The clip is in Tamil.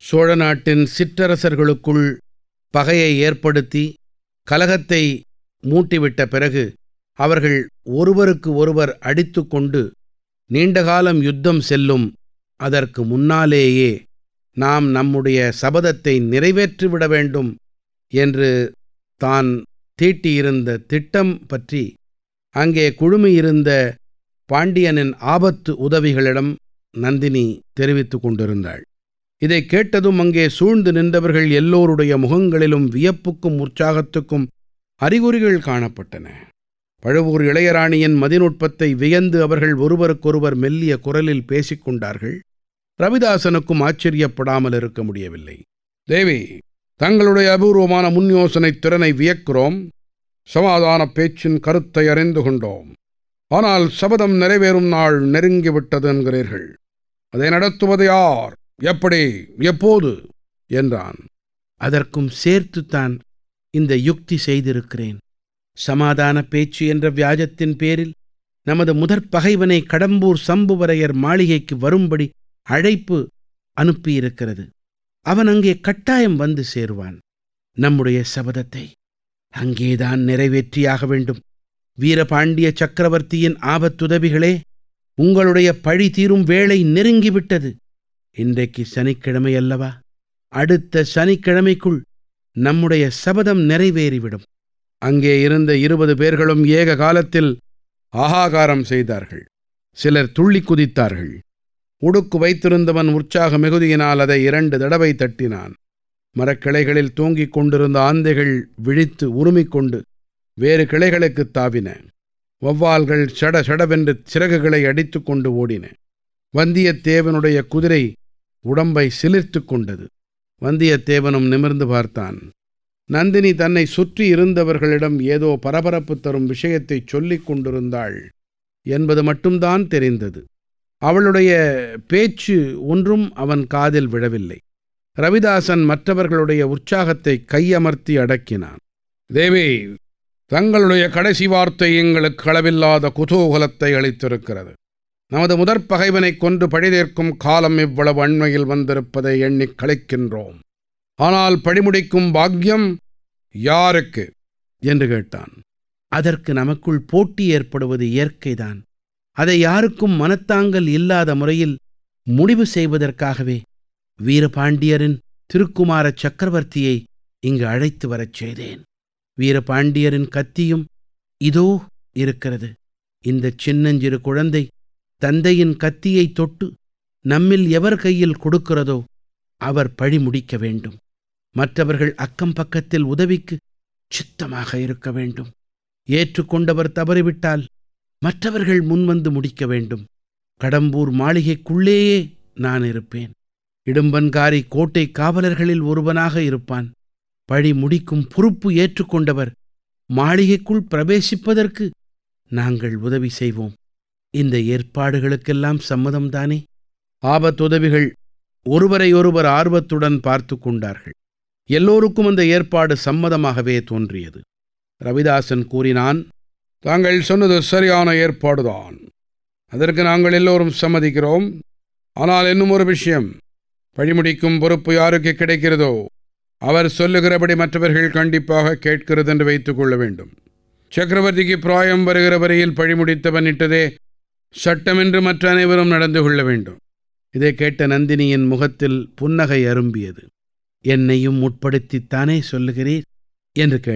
சோழ நாட்டின் சிற்றரசர்களுக்குள் பகையை ஏற்படுத்தி கலகத்தை மூட்டிவிட்ட பிறகு அவர்கள் ஒருவருக்கு ஒருவர் அடித்துக்கொண்டு நீண்டகாலம் யுத்தம் செல்லும் அதற்கு முன்னாலேயே நாம் நம்முடைய சபதத்தை நிறைவேற்றிவிட வேண்டும் என்று தான் தீட்டியிருந்த திட்டம் பற்றி அங்கே குழுமியிருந்த பாண்டியனின் ஆபத்து உதவிகளிடம் நந்தினி தெரிவித்துக் கொண்டிருந்தாள். இதைக் கேட்டதும் அங்கே சூழ்ந்து நின்றவர்கள் எல்லோருடைய முகங்களிலும் வியப்புக்கும் உற்சாகத்துக்கும் அறிகுறிகள் காணப்பட்டன. பழுவூர் இளையராணியின் மதிநுட்பத்தை வியந்து அவர்கள் ஒருவருக்கொருவர் மெல்லிய குரலில் பேசிக் கொண்டார்கள். ரவிதாசனுக்கும் ஆச்சரியப்படாமல் இருக்க முடியவில்லை. தேவி, தங்களுடைய அபூர்வமான முன்யோசனை திறனை வியக்கிறோம். சமாதான பேச்சின் கருத்தை அறிந்து கொண்டோம். ஆனால் சபதம் நிறைவேறும் நாள் நெருங்கிவிட்டது என்கிறீர்கள். அதை நடத்துவது யார், எப்படி, எப்போது என்றான். அதற்கும் சேர்த்துத்தான் இந்த யுக்தி செய்திருக்கிறேன். சமாதான பேச்சு என்ற வியாஜத்தின் பேரில் நமது முதற் பகைவனை கடம்பூர் சம்புவரையர் மாளிகைக்கு வரும்படி அழைப்பு அனுப்பியிருக்கிறது. அவன் அங்கே கட்டாயம் வந்து சேருவான். நம்முடைய சபதத்தை அங்கேதான் நிறைவேற்றியாக வேண்டும். வீரபாண்டிய சக்கரவர்த்தியின் ஆபத்துதவிகளே, உங்களுடைய பழி தீரும் வேளை நெருங்கிவிட்டது. இன்றைக்கு சனிக்கிழமை அல்லவா? அடுத்த சனிக்கிழமைக்குள் நம்முடைய சபதம் நிறைவேறிவிடும். அங்கே இருந்த 20 பேர்களும் ஏக காலத்தில் ஆகாகாரம் செய்தார்கள். சிலர் துள்ளி குதித்தார்கள். உடுக்கு வைத்திருந்தவன் உற்சாக மிகுதியினால் அதை 2 தடவை தட்டினான். மரக்கிளைகளில் தூங்கிக் கொண்டிருந்த ஆந்தைகள் விழித்து உருமிக்கொண்டு வேறு கிளைகளுக்குத் தாவின. வௌவால்கள் சட சடவென்று சிறகுகளை அடித்து கொண்டு ஓடின. வந்தியத்தேவனுடைய குதிரை உடம்பை சிலிர்த்து கொண்டது. வந்தியத்தேவனும் நிமிர்ந்து பார்த்தான். நந்தினி தன்னை சுற்றி இருந்தவர்களிடம் ஏதோ பரபரப்பு தரும் விஷயத்தை சொல்லிக் கொண்டிருந்தாள் என்பது மட்டும்தான் தெரிந்தது. அவளுடைய பேச்சு ஒன்றும் அவன் காதில் விழவில்லை. ரவிதாசன் மற்றவர்களுடைய உற்சாகத்தை கையமர்த்தி அடக்கினான். தேவி, தங்களுடைய கடைசி வார்த்தை எங்களுக்கு அளவில்லாத குதூகலத்தை அளித்திருக்கிறது. நமது முதற் பகைவனை கொன்று பழிதேர்க்கும் காலம் இவ்வளவு அண்மையில் வந்திருப்பதை எண்ணிக் கழிக்கின்றோம். ஆனால் பழிமுடிக்கும் பாக்கியம் யாருக்கு என்று கேட்டான். அதற்கு நமக்குள் போட்டி ஏற்படுவது இயற்கைதான். அதை யாருக்கும் மனத்தாங்கல் இல்லாத முறையில் முடிவு செய்வதற்காகவே வீரபாண்டியரின் திருக்குமார சக்கரவர்த்தியை இங்கு அழைத்து வரச் செய்தேன். வீரபாண்டியரின் கத்தியும் இதோ இருக்கிறது. இந்த சின்னஞ்சிறு குழந்தை தந்தையின் கத்தியை தொட்டு நம்மில் எவர் கையில் கொடுக்கிறதோ அவர் பழி முடிக்க வேண்டும். மற்றவர்கள் அக்கம் பக்கத்தில் உதவிக்கு சித்தமாக இருக்க வேண்டும். ஏற்றுக்கொண்டவர் தவறிவிட்டால் மற்றவர்கள் முன்வந்து முடிக்க வேண்டும். கடம்பூர் மாளிகைக்குள்ளேயே நான் இருப்பேன். இடும்பன்காரி கோட்டை காவலர்களில் ஒருவனாக இருப்பான். பழி முடிக்கும் பொறுப்பு ஏற்றுக்கொண்டவர் மாளிகைக்குள் பிரவேசிப்பதற்கு நாங்கள் உதவி செய்வோம். இந்த ஏற்பாடுகளுக்கெல்லாம் சம்மதம்தானே? ஆபத்துதவிகள் ஒருவரையொருவர் ஆர்வத்துடன் பார்த்து கொண்டார்கள். எல்லோருக்கும் அந்த ஏற்பாடு சம்மதமாகவே தோன்றியது. ரவிதாசன் கூறினான், தாங்கள் சொன்னது சரியான ஏற்பாடுதான். அதற்கு நாங்கள் எல்லோரும் சம்மதிக்கிறோம். ஆனால் இன்னும் ஒரு விஷயம். பழிமுடிக்கும் பொறுப்பு யாருக்கு கிடைக்கிறதோ அவர் சொல்லுகிறபடி மற்றவர்கள் கண்டிப்பாக கேட்கிறது என்று வைத்துக் கொள்ள வேண்டும். சக்கரவர்த்திக்கு பிராயம் வருகிற வரையில் பழிமுடித்தவன் இட்டதே சட்டமென்று மற்ற அனைவரும் நடந்து கொள்ள வேண்டும். இதை கேட்ட நந்தினியின் முகத்தில் புன்னகை அரும்பியது. என்னையும் உட்படுத்தித்தானே சொல்லுகிறீர் என்று